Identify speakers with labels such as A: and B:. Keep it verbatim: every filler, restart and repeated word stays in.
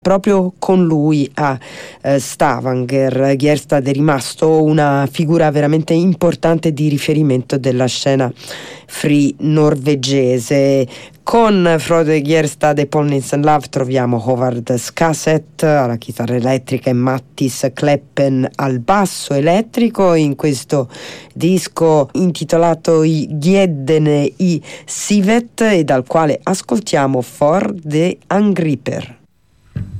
A: Proprio con lui a eh, Stavanger Gjerstad è rimasto una figura veramente importante di riferimento della scena free norvegese. Con Frode Gjerstad e Paul Nielsen Love troviamo Håvard Skaseth alla chitarra elettrica e Mattis Kleppen al basso elettrico in questo disco intitolato I Gjeddene i Sivet, e dal quale ascoltiamo For the Angriper.